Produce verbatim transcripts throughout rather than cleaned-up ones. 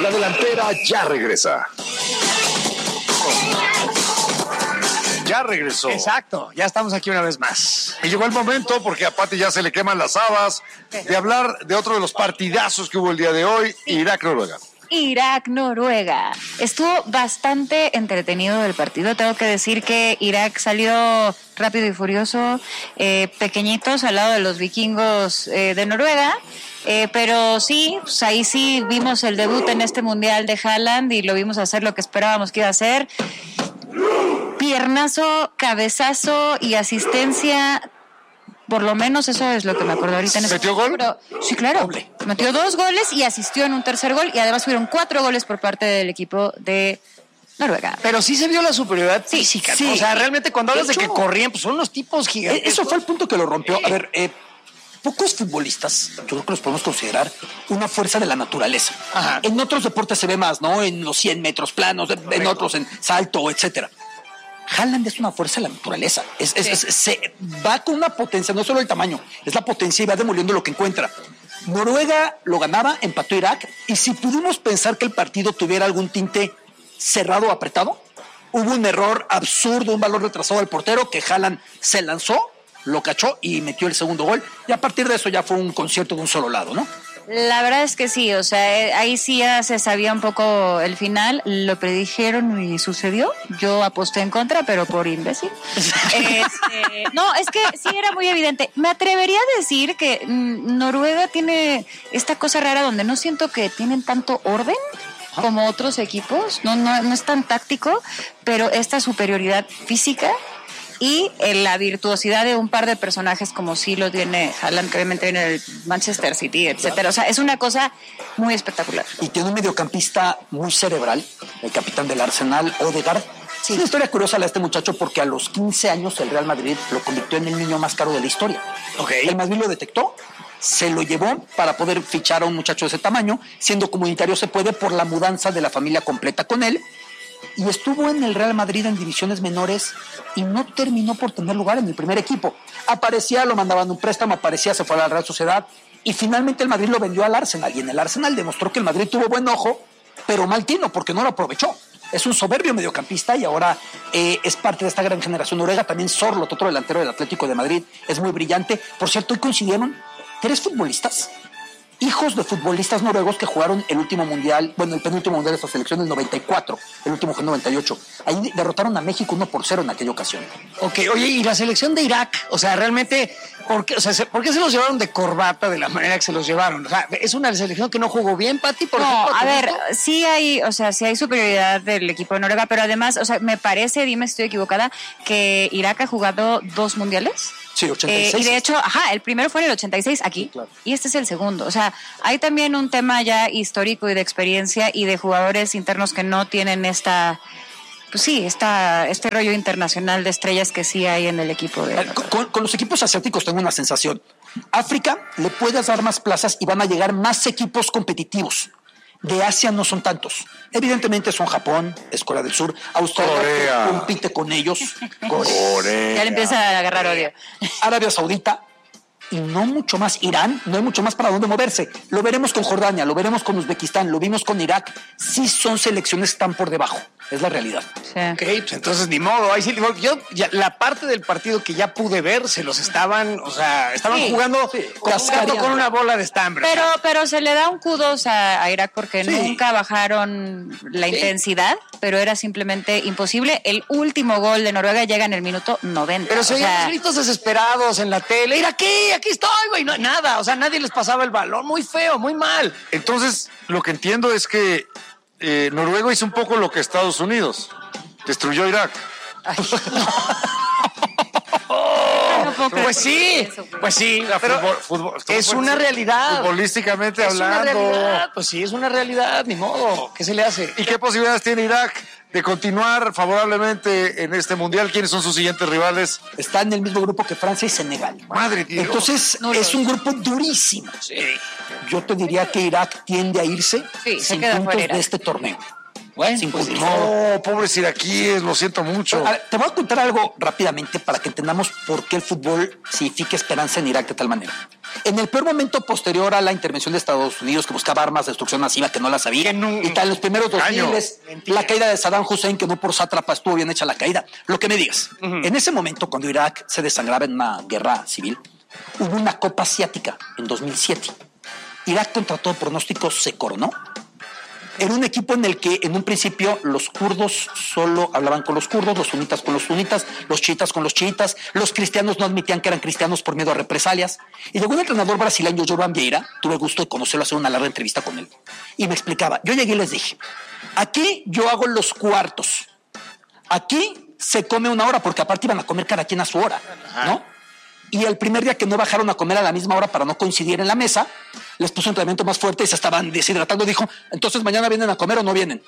La delantera ya regresa. Ya regresó. Exacto, ya estamos aquí una vez más. Y llegó el momento, porque a Pati ya se le queman las habas, de hablar de otro de los partidazos que hubo el día de hoy, Irak-Noruega. Irak-Noruega. Estuvo bastante entretenido el partido. Tengo que decir que Irak salió rápido y furioso, eh, pequeñitos al lado de los vikingos eh, de Noruega. Eh, pero sí, pues ahí sí vimos el debut en este mundial de Haaland y lo vimos hacer lo que esperábamos que iba a hacer. Piernazo, cabezazo y asistencia. Por lo menos eso es lo que me acuerdo ahorita. En ¿Metió gol? Pero, sí, claro. Doble. Metió dos goles y asistió en un tercer gol. Y además fueron cuatro goles por parte del equipo de Noruega. Pero sí se vio la superioridad sí, física, sí. ¿no? O sea, realmente cuando hablas de, de que corrían, pues son unos tipos gigantes. Eso fue el punto que lo rompió. A ver, eh, pocos futbolistas, yo creo que los podemos considerar una fuerza de la naturaleza. Ajá. En otros deportes se ve más, ¿no? En los cien metros planos, en otros en salto, etcétera. Haaland es una fuerza de la naturaleza. Es, es, sí. es, se va con una potencia, no solo el tamaño, es la potencia y va demoliendo lo que encuentra. Noruega lo ganaba, empató Irak, y si pudimos pensar que el partido tuviera algún tinte cerrado o apretado, hubo un error absurdo, un balón retrasado al portero que Haaland se lanzó, lo cachó y metió el segundo gol, y a partir de eso ya fue un concierto de un solo lado, ¿no? La verdad es que sí, o sea, ahí sí ya se sabía un poco el final, lo predijeron y sucedió. Yo aposté en contra, pero por imbécil. este, no, es que sí era muy evidente. Me atrevería a decir que mmm, Noruega tiene esta cosa rara donde no siento que tienen tanto orden como otros equipos, no, no, no es tan táctico, pero esta superioridad física y en la virtuosidad de un par de personajes como sí lo tiene Haaland, que obviamente viene del Manchester City, etcétera. O sea, es una cosa muy espectacular. Y tiene un mediocampista muy cerebral, el capitán del Arsenal, Odegaard. Sí. Es una historia curiosa la de este muchacho porque a los quince años el Real Madrid lo convirtió en el niño más caro de la historia. Okay. El Madrid lo detectó, se lo llevó para poder fichar a un muchacho de ese tamaño, siendo comunitario se puede por la mudanza de la familia completa con él. Y estuvo en el Real Madrid en divisiones menores y no terminó por tener lugar en el primer equipo. Aparecía, lo mandaban un préstamo, aparecía, se fue a la Real Sociedad y finalmente el Madrid lo vendió al Arsenal. Y en el Arsenal demostró que el Madrid tuvo buen ojo, pero mal tino porque no lo aprovechó. Es un soberbio mediocampista y ahora eh, es parte de esta gran generación noruega. También Sorloth, otro delantero del Atlético de Madrid, es muy brillante. Por cierto, hoy coincidieron tres futbolistas, hijos de futbolistas noruegos que jugaron el último mundial, bueno, el penúltimo mundial de esta selección del noventa y cuatro, el último fue en noventa y ocho. Ahí derrotaron a México uno por cero en aquella ocasión. Ok, oye, y la selección de Irak, o sea, realmente, ¿por qué, o sea, ¿por qué se los llevaron de corbata de la manera que se los llevaron? O sea, ¿es una selección que no jugó bien, Pati? Por no, ejemplo, a ver, esto? sí hay, o sea, sí hay superioridad del equipo de Noruega, pero además, o sea, me parece, dime si estoy equivocada, que Irak ha jugado dos mundiales. Sí, ochenta y seis. Eh, y de hecho, ajá, el primero fue en el ochenta y seis aquí, sí, claro. Y este es el segundo. O sea, hay también un tema ya histórico y de experiencia y de jugadores internos que no tienen esta, pues sí, esta, este rollo internacional de estrellas que sí hay en el equipo. De... Con, con los equipos asiáticos tengo una sensación. África le puedes dar más plazas y van a llegar más equipos competitivos. De Asia no son tantos. Evidentemente son Japón, es Corea del Sur, Australia compite con ellos. Corea. Ya le empieza a agarrar odio. Arabia Saudita y no mucho más. Irán, no hay mucho más para dónde moverse. Lo veremos con Jordania, lo veremos con Uzbekistán, lo vimos con Irak. Sí son selecciones que están por debajo. Es la realidad. Sí. Ok, pues entonces ni modo. Ahí sí, yo ya, la parte del partido que ya pude ver, se los estaban, o sea, estaban sí, jugando sí, con, un con una bola de estambre. Pero, pero se le da un kudos a, a Irak porque sí. nunca bajaron la sí. intensidad, pero era simplemente imposible. El último gol de Noruega llega en el minuto noventa. Pero se oían gritos desesperados en la tele. Ir aquí, aquí estoy, güey. No, nada, o sea, nadie les pasaba el balón. Muy feo, muy mal. Entonces, lo que entiendo es que Eh, Noruega hizo un poco lo que Estados Unidos destruyó Irak. Oh, pues sí, pues sí, pero fútbol, fútbol, es una realidad. Futbolísticamente es hablando. Es una realidad, pues sí, es una realidad, ni modo. ¿Qué se le hace? ¿Y qué posibilidades tiene Irak de continuar favorablemente en este mundial? ¿Quiénes son sus siguientes rivales? Está en el mismo grupo que Francia y Senegal. Madre Dios. Entonces, no, es un grupo durísimo. Sí. Yo te diría que Irak tiende a irse sí, sin puntos de este torneo. Bueno, sin pues no, oh, pobres iraquíes, lo siento mucho. A ver, te voy a contar algo rápidamente para que entendamos por qué el fútbol significa esperanza en Irak de tal manera. En el peor momento posterior a la intervención de Estados Unidos, que buscaba armas de destrucción masiva que no las había, no, y tal, los primeros dos mil, la caída de Saddam Hussein, que no por sátrapa estuvo bien hecha la caída, lo que me digas. Uh-huh. En ese momento, cuando Irak se desangraba en una guerra civil, hubo una Copa Asiática en dos mil siete. Irak, contra todo pronóstico, se coronó. Era un equipo en el que en un principio los kurdos solo hablaban con los kurdos, los sunitas con los sunitas, los chiitas con los chiitas, los cristianos no admitían que eran cristianos por miedo a represalias. Y llegó un entrenador brasileño, Jovan Vieira, tuve gusto de conocerlo, hacer una larga entrevista con él, y me explicaba. Yo llegué y les dije, aquí yo hago los cuartos, aquí se come una hora, porque aparte iban a comer cada quien a su hora, ¿no? Y el primer día que no bajaron a comer a la misma hora para no coincidir en la mesa, les puso un entrenamiento más fuerte y se estaban deshidratando. Dijo, entonces mañana vienen a comer o no vienen.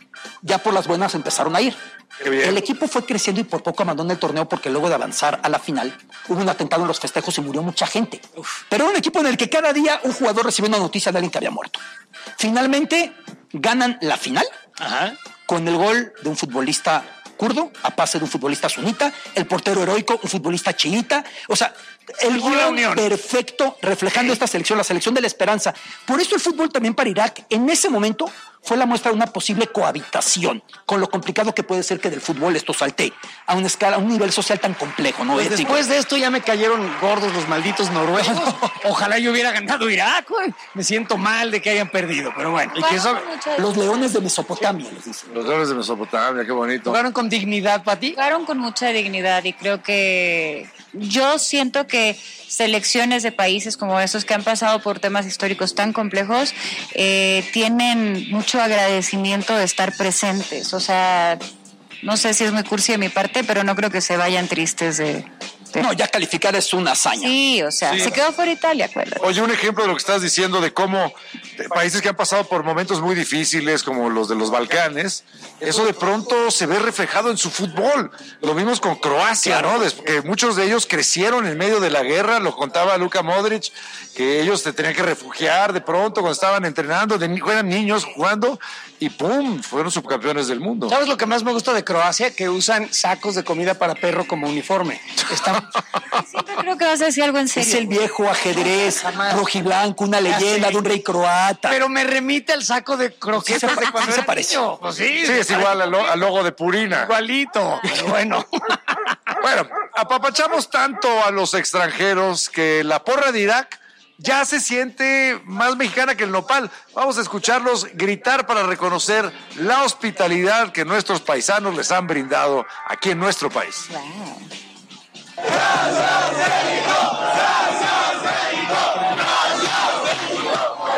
Ya por las buenas empezaron a ir. El equipo fue creciendo y por poco abandonó el torneo porque luego de avanzar a la final hubo un atentado en los festejos y murió mucha gente. Uf. Pero era un equipo en el que cada día un jugador recibía una noticia de alguien que había muerto. Finalmente ganan la final. Ajá. Con el gol de un futbolista kurdo a pase de un futbolista sunita, el portero heroico, un futbolista chiita. O sea, el guión perfecto reflejando esta selección, la selección de la esperanza. Por eso el fútbol también para Irak en ese momento fue la muestra de una posible cohabitación con lo complicado que puede ser que del fútbol esto salte a una escala, a un nivel social tan complejo, ¿no? Pues después de esto ya me cayeron gordos los malditos noruegos. Ojalá yo hubiera ganado Irak, güey. Me siento mal de que hayan perdido, pero bueno. ¿Y que eso? Los leones de Mesopotamia, les dicen. Los leones de Mesopotamia, qué bonito. ¿Jugaron con dignidad, Pati? Jugaron con mucha dignidad y creo que yo siento que selecciones de países como esos que han pasado por temas históricos tan complejos eh, tienen mucho agradecimiento de estar presentes. O sea, no sé si es muy cursi de mi parte, pero no creo que se vayan tristes de... de... No, ya calificar es una hazaña. Sí, o sea, sí. Se quedó fuera Italia, acuérdate. Oye, un ejemplo de lo que estás diciendo de cómo países que han pasado por momentos muy difíciles como los de los Balcanes, eso de pronto se ve reflejado en su fútbol. Lo vimos con Croacia, claro, ¿no? Que muchos de ellos crecieron en medio de la guerra, lo contaba Luka Modric, que ellos se tenían que refugiar de pronto cuando estaban entrenando, de, eran niños jugando y ¡pum! Fueron subcampeones del mundo. ¿Sabes lo que más me gusta de Croacia? Que usan sacos de comida para perro como uniforme. Está... Siempre creo que vas a decir algo en serio. Es el viejo ajedrez rojiblanco, una leyenda de un rey croata. Pero me remite al saco de croquetas sí, de cuando sí se parece. Pues sí, sí, es igual al, al logo de Purina. Igualito, pero bueno. Bueno, apapachamos tanto a los extranjeros que la porra de Irak ya se siente más mexicana que el nopal. Vamos a escucharlos gritar para reconocer la hospitalidad que nuestros paisanos les han brindado aquí en nuestro país. Wow. ¡Gracias, México! ¡Gracias, México!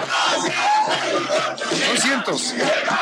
¡Gracias, México! Son cientos.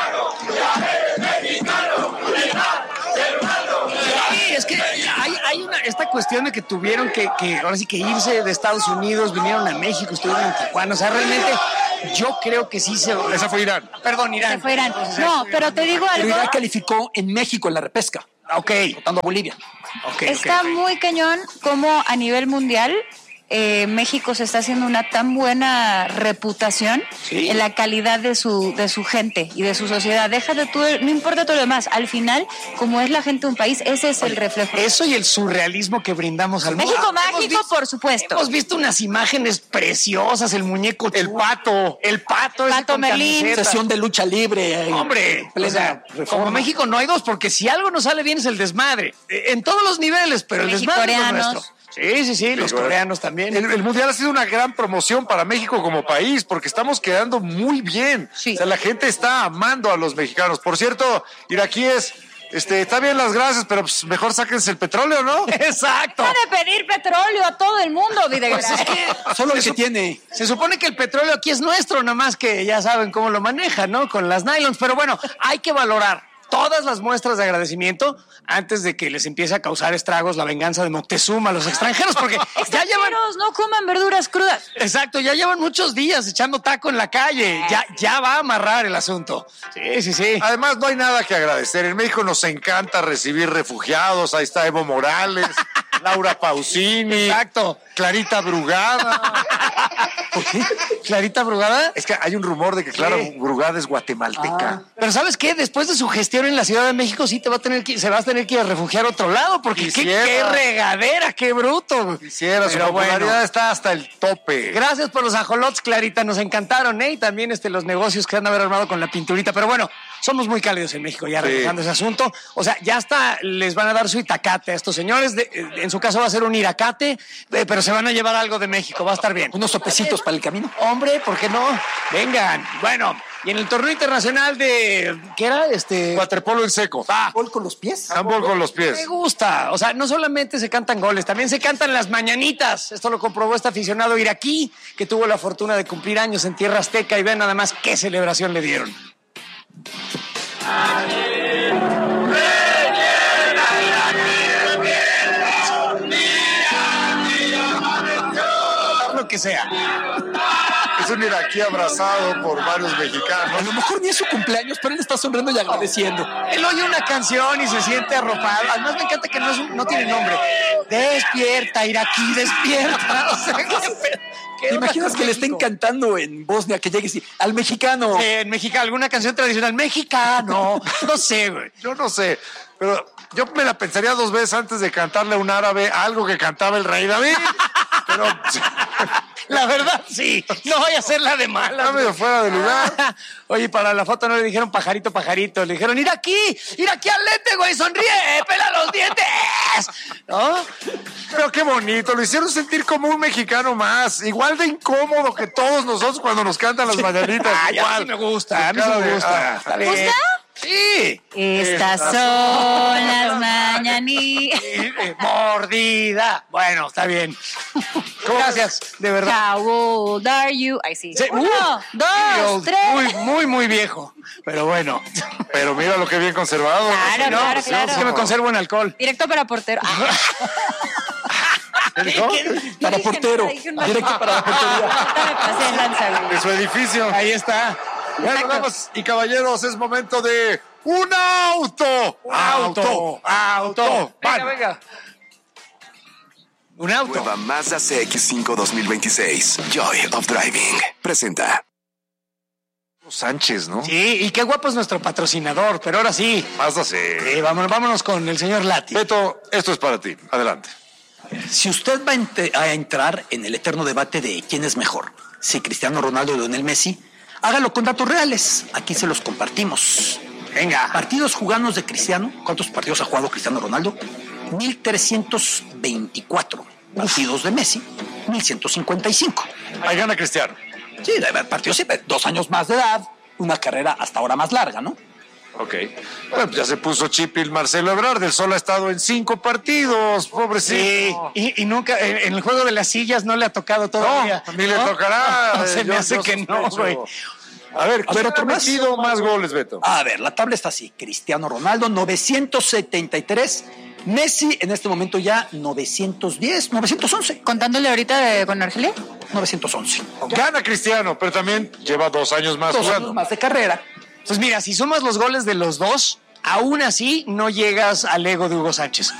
Sí, es que hay, hay una, esta cuestión de que tuvieron que, que ahora sí que irse de Estados Unidos, vinieron a México, estuvieron en Tijuana. O sea, realmente yo creo que sí se... Esa fue Irán. Perdón, Irán. Esa fue Irán. No, pero te digo algo. Pero Irán calificó en México en la repesca. Ok. Votando a Bolivia. Okay, está okay, okay. muy cañón como a nivel mundial eh, México se está haciendo una tan buena reputación sí. en la calidad de su de su gente y de su sociedad. Déjate tú, no importa todo lo demás. Al final, como es la gente de un país, ese es el reflejo. Eso y el surrealismo que brindamos al mundo. México mágico, visto, por supuesto. Hemos visto unas imágenes preciosas, el muñeco, el chulo, pato, el pato, pato Merlín, sesión de lucha libre. Eh, Hombre, o sea, como México no hay dos, porque si algo no sale bien es el desmadre, en todos los niveles, pero el desmadre es nuestro. Sí, sí, sí, los coreanos también. El, el Mundial ha sido una gran promoción para México como país, porque estamos quedando muy bien. Sí. O sea, la gente está amando a los mexicanos. Por cierto, iraquíes, este, está bien las gracias, pero pues mejor sáquense el petróleo, ¿no? Exacto. Va de pedir petróleo a todo el mundo, Videgaray. Pues es que solo el que tiene. Se supone que el petróleo aquí es nuestro, nada más que ya saben cómo lo manejan, ¿no? Con las nylons. Pero bueno, hay que valorar todas las muestras de agradecimiento antes de que les empiece a causar estragos la venganza de Moctezuma a los extranjeros, porque ya llevan... no coman verduras crudas. Exacto, ya llevan muchos días echando taco en la calle, ya, ya va a amarrar el asunto. Sí, sí, sí. Además, no hay nada que agradecer. En México nos encanta recibir refugiados, ahí está Evo Morales, Laura Pausini. Exacto. Clarita Brugada. ¿Por qué? ¿Clarita Brugada? Es que hay un rumor de que Clara Sí. Brugada es guatemalteca. Ah. Pero ¿sabes qué? Después de su gestión en la Ciudad de México, sí te va a tener que, se va a tener que ir a refugiar a otro lado, porque qué, Quisiera. qué regadera, qué bruto. Quisiera, su Pero popularidad bueno. está hasta el tope. Gracias por los ajolots, Clarita, nos encantaron, ¿eh? Y también este, los negocios que han de haber armado con la pinturita. Pero bueno, somos muy cálidos en México, ya Sí. retomando ese asunto. O sea, ya hasta les van a dar su itacate a estos señores. De, en su caso va a ser un iracate, eh, pero se van a llevar algo de México, va a estar bien. Unos sopecitos para el camino. Hombre, ¿por qué no? Vengan. Bueno, y en el torneo internacional de... ¿Qué era? Este... Waterpolo en seco. Ah, ¿Gol con los pies? Handball con los me pies. gusta. O sea, no solamente se cantan goles, también se cantan las mañanitas. Esto lo comprobó este aficionado iraquí que tuvo la fortuna de cumplir años en tierra azteca y vean nada más qué celebración le dieron. Lo que sea. Es un iraquí abrazado por varios A mexicanos. lo mejor ni es su cumpleaños, pero él está sonriendo y agradeciendo. Él oye una canción y se siente arropado. Además me encanta que no, es un- no tiene nombre. Despierta, iraquí, despierta. O sea, qué pe- qué ¿Te onda imaginas con que le estén México? cantando en Bosnia, que llegues y al mexicano? Sí, en México, alguna canción tradicional mexicano. No sé, güey. Yo no sé, pero yo me la pensaría dos veces antes de cantarle a un árabe algo que cantaba el rey David. Pero La verdad, sí. No vaya a ser la de mala. está medio fuera de lugar. Oye, para la foto no le dijeron pajarito, pajarito. Le dijeron, ir aquí, ir aquí al lente, güey, sonríe, pela los dientes. ¿No? Pero qué bonito, lo hicieron sentir como un mexicano más, igual de incómodo que todos nosotros cuando nos cantan las mañanitas. Ay, a mí igual. sí me gusta, a mí sí Cara me de- gusta. ah, Está ¿Te bien. gusta? Sí. Estas son las mañanitas. Eh, Mordida. Bueno, está bien. Gracias, de verdad. How old are you? Ay, sí. Sí, Uno, uh, dos, tres. Muy, muy, muy viejo. Pero bueno. Pero mira lo que bien conservado. Claro, ¿no? claro, Precioso. claro. Es que me conservo en alcohol. Directo para portero. Ah, ¿Qué dijo? Para dije portero. nada, dije un mal- Directo para la portería. Ahorita me pasé de lanza, güey. De su edificio. Ahí está. Bueno, damas y caballeros, es momento de un auto. Auto, auto. Venga, Van. venga. Un auto. Nueva Mazda C X cinco dos mil veintiséis. Joy of Driving. Presenta. Sánchez, ¿no? Sí, y qué guapo es nuestro patrocinador, pero ahora sí. Mazda sí. Sí, vámonos, vámonos con el señor Lati. Beto, esto es para ti. Adelante. Si usted va a, ente- a entrar en el eterno debate de quién es mejor, si Cristiano Ronaldo o Lionel Messi, hágalo con datos reales. Aquí se los compartimos. Venga. Partidos jugados de Cristiano. ¿Cuántos partidos ha jugado Cristiano Ronaldo? mil trescientos veinticuatro. Partidos de Messi, mil ciento cincuenta y cinco. Ahí gana Cristiano. Sí, debe haber partidos siempre. Dos años más de edad, una carrera hasta ahora más larga, ¿no? Ok. Bueno, pues ya se puso chipil Marcelo Ebrard. El solo ha estado en cinco partidos. Sí, Pobrecito. y, y nunca, en, en el juego de las sillas no le ha tocado todavía. No, ni le tocará. No, se me Yo- hace yo que no, sospecho. güey. A ver, A ver, otro ha más. metido más goles, Beto? A ver, la tabla está así. Cristiano Ronaldo, novecientos setenta y tres. Messi, en este momento ya novecientos diez, novecientos once. Contándole ahorita de, con Argelia. novecientos once. Gana Cristiano, pero también lleva dos años más Dos jugando. años más de carrera. Pues mira, si sumas los goles de los dos, aún así no llegas al ego de Hugo Sánchez.